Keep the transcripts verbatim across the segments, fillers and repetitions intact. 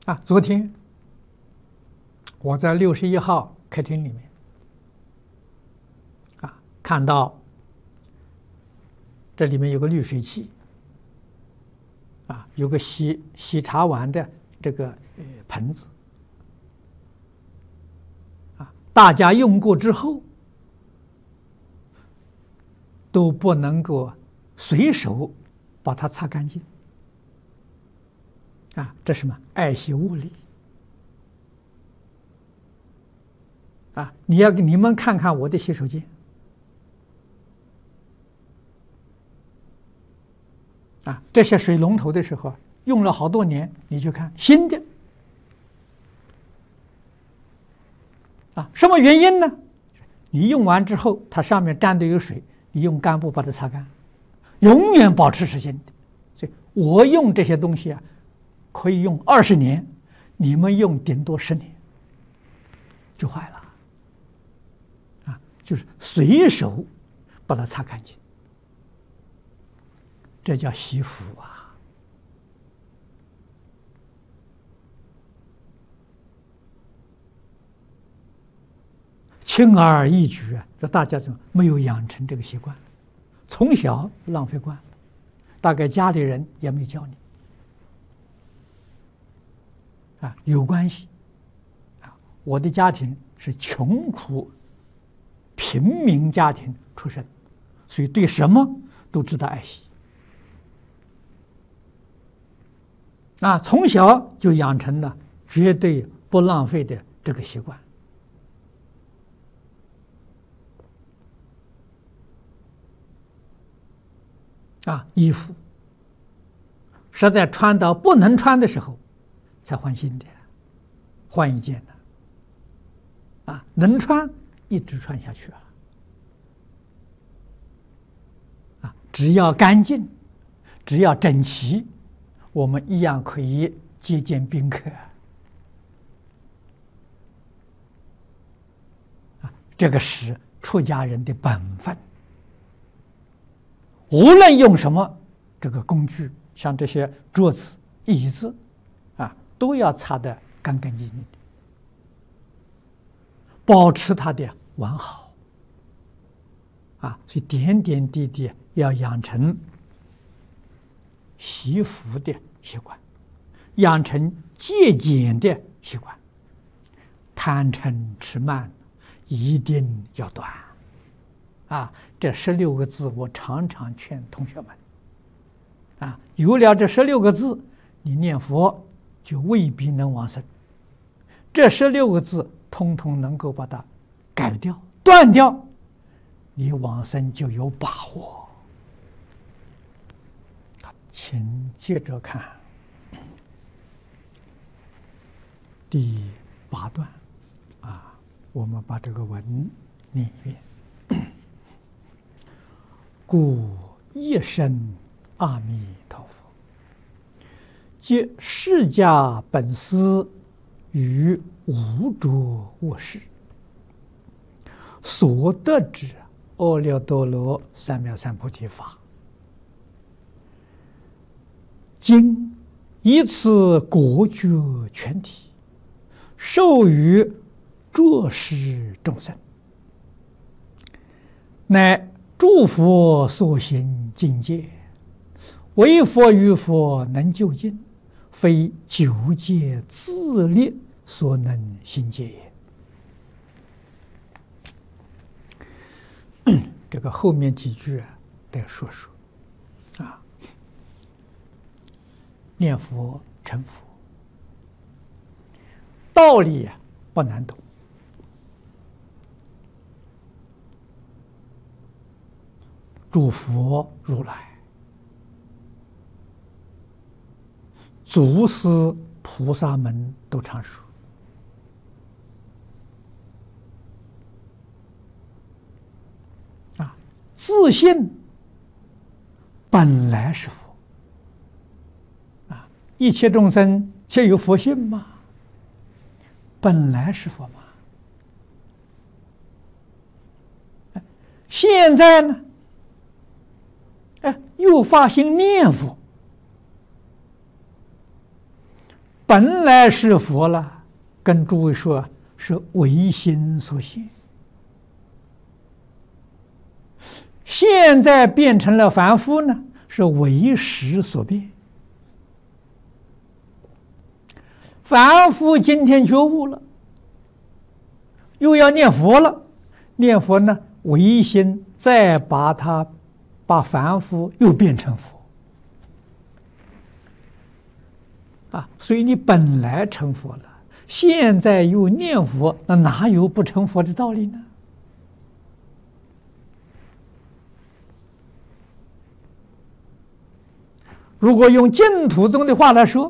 啊，昨天我在六十一号客厅里面啊，看到这里面有个滤水器啊，有个洗洗茶碗的这个呃盆子啊，大家用过之后都不能够随手把它擦干净啊，这是什么？爱惜物理啊！你要你们看看我的洗手间啊，这些水龙头的时候用了好多年，你去看新的啊，什么原因呢？你用完之后，它上面沾的有水，你用干布把它擦干，永远保持是新的。所以我用这些东西啊，可以用二十年，你们用顶多十年就坏了啊！就是随手把它擦干净，这叫惜福啊！轻而易举啊！这大家怎么没有养成这个习惯？从小浪费惯了，大概家里人也没教你。啊，有关系，啊，我的家庭是穷苦平民家庭出身，所以对什么都知道爱惜，啊，从小就养成了绝对不浪费的这个习惯，啊，衣服实在穿到不能穿的时候，才换新的，换一件的，啊，能穿一直穿下去啊！啊，只要干净，只要整齐，我们一样可以接见宾客。啊，这个是出家人的本分。无论用什么这个工具，像这些桌子、椅子。都要擦得干干净净的，保持它的完好啊！所以点点滴滴要养成惜福的习惯，养成节俭的习惯，贪嗔痴慢一定要断啊！这十六个字，我常常劝同学们啊，有了这十六个字，你念佛就未必能往生。这十六个字通通能够把它改掉、断掉，你往生就有把握。请接着看第八段啊，我们把这个文念一遍。故一生阿弥陀佛，皆释迦本师于无着卧室所得之阿耨多罗三藐三菩提法，今以此果觉全体，授予着实众生，乃诸佛所行境界，唯佛与佛能究竟，非九界自力所能行解也。这个后面几句啊，得说说啊。念佛成佛，道理啊不难懂，诸佛如来、祖师菩萨们都常说，啊，自信本来是佛，啊，一切众生皆有佛性嘛，本来是佛嘛。现在呢，哎，又发心念佛， 本来是佛了，跟诸位说是唯心所现，现在变成了凡夫呢，是为识所变。凡夫今天觉悟了，又要念佛了，念佛呢，唯心再把它把凡夫又变成佛啊，所以你本来成佛了，现在又念佛，那哪有不成佛的道理呢？如果用净土宗的话来说，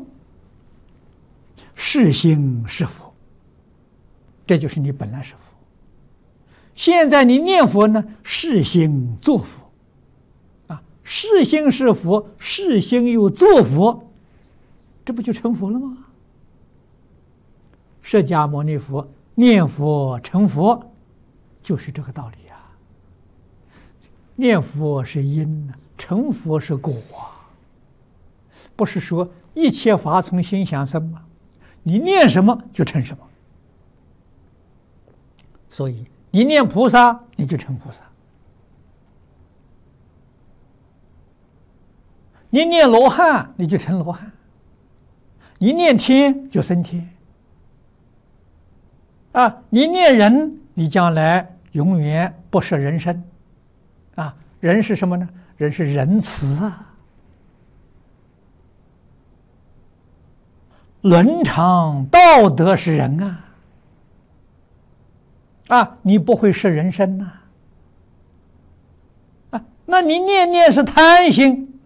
是心是佛，这就是你本来是佛。现在你念佛呢，是心作佛啊，是心是佛，是心又作佛，这不就成佛了吗？释迦牟尼佛念佛成佛，就是这个道理啊。念佛是因，成佛是果啊。不是说一切法从心想生吗？你念什么就成什么。所以你念菩萨，你就成菩萨；你念罗汉，你就成罗汉；你念天就升天。啊，你念人，你将来永远不是人身。啊，人是什么呢？人是仁慈啊。伦常道德是人啊，啊，你不会是人身呐、啊，啊，那你念念是贪心，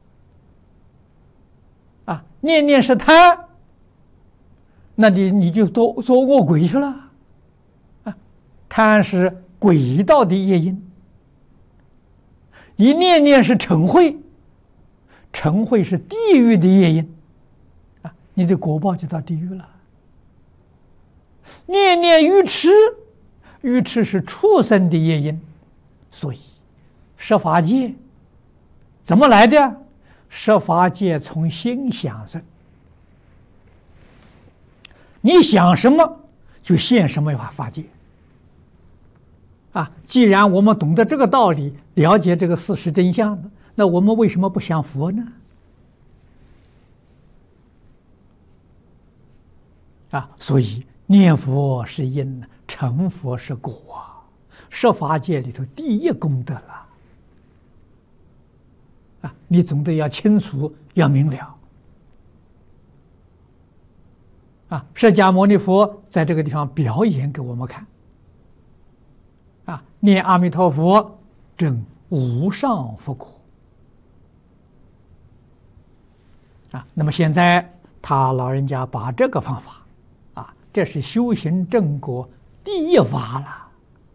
啊，念念是贪，那你你就做做恶鬼去了，啊，贪是鬼道的业因，你念念是嗔恚，嗔恚是地狱的业因。你的果报就到地狱了。念念愚痴，愚痴是畜生的业因，所以十法界怎么来的？十法界从心想生，你想什么就现什么法界。啊，既然我们懂得这个道理，了解这个事实真相了，那我们为什么不想佛呢？啊，所以念佛是因，成佛是果啊，十法界里头第一功德了。啊，你总得要清楚，要明了。啊，释迦牟尼佛在这个地方表演给我们看。啊，念阿弥陀佛，证无上佛果。啊，那么现在他老人家把这个方法。这是修行正果第一法了，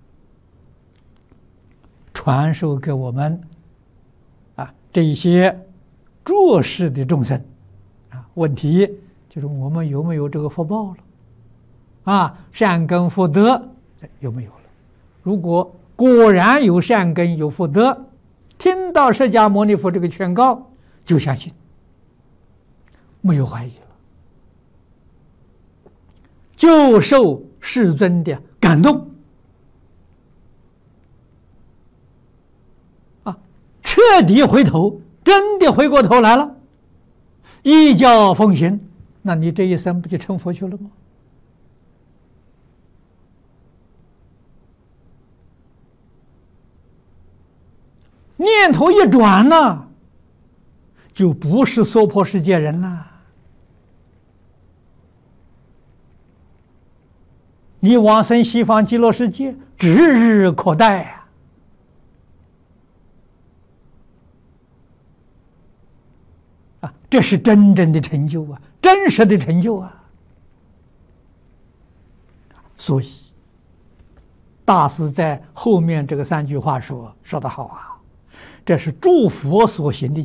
传授给我们啊这些做事的众生啊。问题就是我们有没有这个福报了？啊，善根福德有没有了？如果果然有善根有福德，听到释迦牟尼佛这个劝告，就相信，没有怀疑了。就受世尊的感动啊，彻底回头，真的回过头来了，依教奉行，那你这一生不就成佛去了吗？念头一转呢，就不是娑婆世界人了。你往生西方极乐世界指日可待啊！啊，这是真正的成就啊，真实的成就啊！所以，大师在后面这个三句话说说得好啊，这是诸佛所行的。